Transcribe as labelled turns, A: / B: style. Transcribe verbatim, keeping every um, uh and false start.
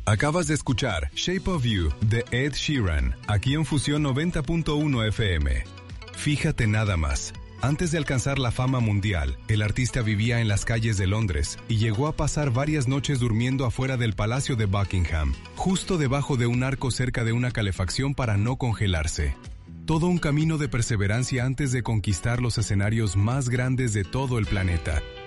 A: Acabas de escuchar Shape of You de Ed Sheeran, aquí en Fusión noventa punto uno F M. Fíjate nada más. Antes de alcanzar la fama mundial, el artista vivía en las calles de Londres y llegó a pasar varias noches durmiendo afuera del Palacio de Buckingham, justo debajo de un arco cerca de una calefacción para no congelarse. Todo un camino de perseverancia antes de conquistar los escenarios más grandes de todo el planeta.